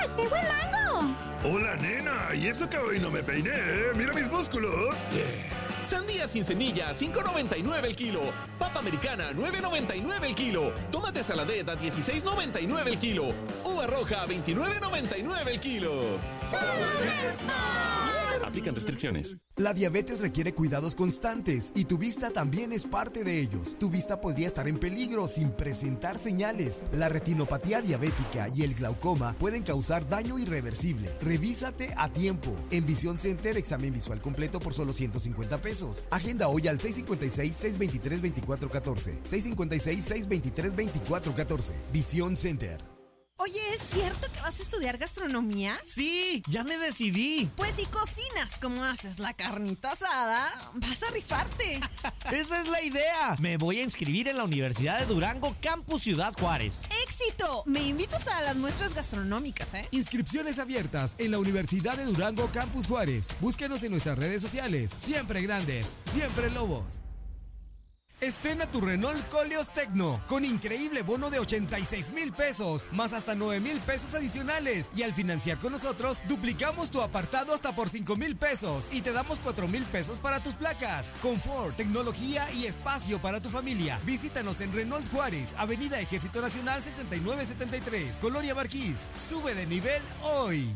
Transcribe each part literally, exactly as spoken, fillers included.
¡Qué buen mango! Hola, nena. ¿Y eso que hoy no me peiné? ¡Mira mis músculos! Yeah. Sandía sin semilla, cinco noventa y nueve el kilo. Papa americana, nueve noventa y nueve el kilo. Tomate saladeta, dieciséis noventa y nueve el kilo. Uva roja, veintinueve noventa y nueve el kilo. ¡Solo Smart! Aplican restricciones. La diabetes requiere cuidados constantes y tu vista también es parte de ellos. Tu vista podría estar en peligro sin presentar señales. La retinopatía diabética y el glaucoma pueden causar daño irreversible. Revísate a tiempo. En Vision Center, examen visual completo por solo ciento cincuenta pesos. Agenda hoy al seis cinco seis, seis dos tres, dos cuatro uno cuatro. seis cinco seis, seis dos tres, dos cuatro uno cuatro. Vision Center. Oye, ¿es cierto que vas a estudiar gastronomía? Sí, ya me decidí. Pues si cocinas como haces la carnita asada, vas a rifarte. Esa es la idea. Me voy a inscribir en la Universidad de Durango, Campus Ciudad Juárez. ¡Éxito! Me invitas a las muestras gastronómicas, ¿eh? Inscripciones abiertas en la Universidad de Durango, Campus Juárez. Búsquenos en nuestras redes sociales. Siempre grandes, siempre lobos. Estrena tu Renault Koleos Tecno con increíble bono de ochenta y seis mil pesos, más hasta nueve mil pesos adicionales. Y al financiar con nosotros, duplicamos tu apartado hasta por cinco mil pesos y te damos cuatro mil pesos para tus placas. Confort, tecnología y espacio para tu familia. Visítanos en Renault Juárez, Avenida Ejército Nacional sesenta y nueve setenta y tres, Colonia Marquís. Sube de nivel hoy.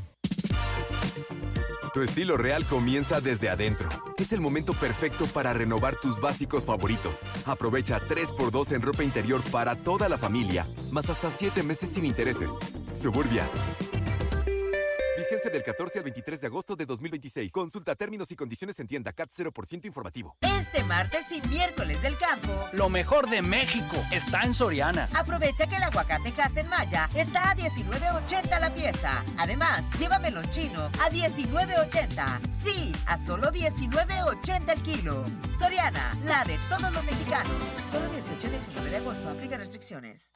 Tu estilo real comienza desde adentro. Es el momento perfecto para renovar tus básicos favoritos. Aprovecha tres por dos en ropa interior para toda la familia, más hasta siete meses sin intereses. Suburbia. Vigencia del catorce al veintitrés de agosto de dos mil veintiséis. Consulta términos y condiciones en tienda. C A T cero por ciento informativo. Este martes y miércoles del campo, lo mejor de México está en Soriana. Aprovecha que el aguacate Hass Maya está a diecinueve ochenta la pieza. Además, lleva melón chino a diecinueve ochenta. Sí, a solo diecinueve ochenta el kilo. Soriana, la de todos los mexicanos. Solo dieciocho y diecinueve de agosto. Aplica restricciones.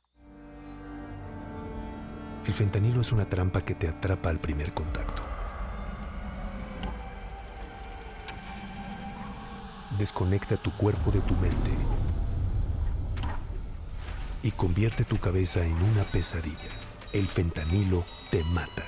El fentanilo es una trampa que te atrapa al primer contacto. Desconecta tu cuerpo de tu mente y convierte tu cabeza en una pesadilla. El fentanilo te mata.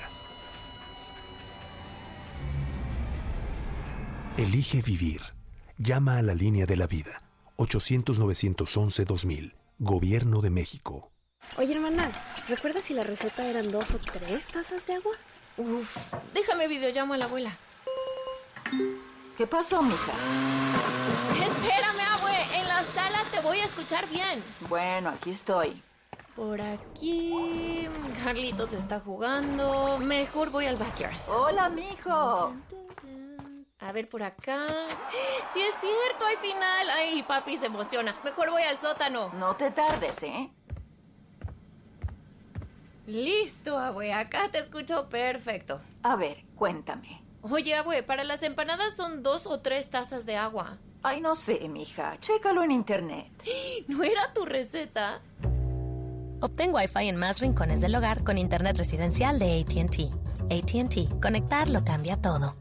Elige vivir. Llama a la línea de la vida. ochocientos, novecientos once, dos mil. Gobierno de México. Oye, hermana, ¿recuerdas si la receta eran dos o tres tazas de agua? Uf, déjame videollamo a la abuela. ¿Qué pasó, mija? Espérame, abue, en la sala te voy a escuchar bien. Bueno, aquí estoy. Por aquí... Carlitos está jugando. Mejor voy al backyard. Hola, mijo. A ver, por acá... ¡Sí es cierto, hay final! Ay, papi se emociona. Mejor voy al sótano. No te tardes, ¿eh? Listo, abue, acá te escucho perfecto. A ver, cuéntame. Oye, abue, para las empanadas son dos o tres tazas de agua. Ay, no sé, mija. Chécalo en internet. ¿No era tu receta? Obtén Wi-Fi en más rincones del hogar con internet residencial de A T and T. A T and T. Conectar lo cambia todo.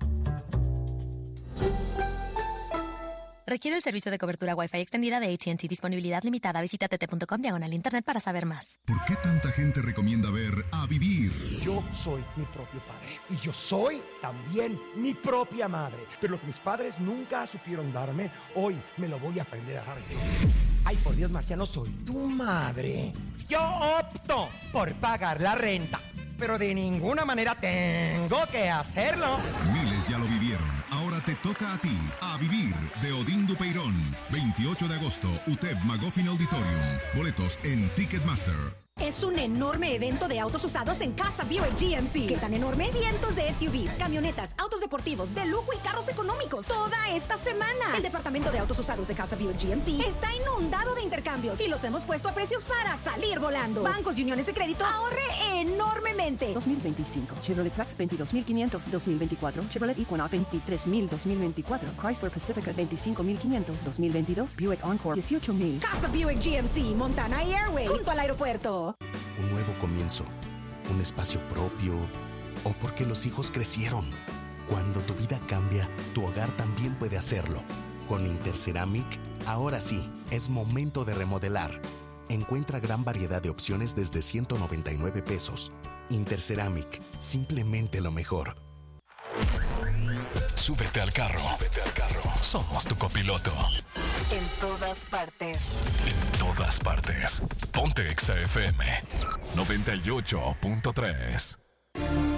Requiere el servicio de cobertura Wi-Fi extendida de A T and T. Disponibilidad limitada. Visita tt.com diagonal internet para saber más. ¿Por qué tanta gente recomienda ver A Vivir? Yo soy mi propio padre y yo soy también mi propia madre. Pero lo que mis padres nunca supieron darme, hoy me lo voy a aprender a dar yo. Ay, por Dios, Marciano, soy tu madre. Yo opto por pagar la renta, pero de ninguna manera tengo que hacerlo. Miles ya lo vivieron. Ahora te toca a ti. A Vivir, de Odín Dupeirón. veintiocho de agosto, U T E P Magofin Auditorium. Boletos en Ticketmaster. Es un enorme evento de autos usados en Casa Buick G M C. ¿Qué tan enorme? Cientos de S U Vs, camionetas, autos deportivos, de lujo y carros económicos. Toda esta semana. El departamento de autos usados de Casa Buick G M C está inundado de intercambios y los hemos puesto a precios para salir volando. Bancos y uniones de crédito ahorre enormemente. dos mil veinticinco, Chevrolet Trax veintidós mil quinientos, dos mil veinticuatro, Chevrolet Equinox veintitrés mil, dos mil veinticuatro, Chrysler Pacifica veinticinco mil quinientos, dos mil veintidós, Buick Encore dieciocho mil. Casa Buick G M C, Montana y Airway, junto al aeropuerto. Un nuevo comienzo, un espacio propio, o porque los hijos crecieron. Cuando tu vida cambia, tu hogar también puede hacerlo. Con Interceramic, ahora sí, es momento de remodelar. Encuentra gran variedad de opciones desde ciento noventa y nueve pesos. Interceramic, simplemente lo mejor. Súbete al carro. Súbete al carro. Somos tu copiloto. En todas partes. En todas partes. Ponte Exa F M noventa y ocho punto tres.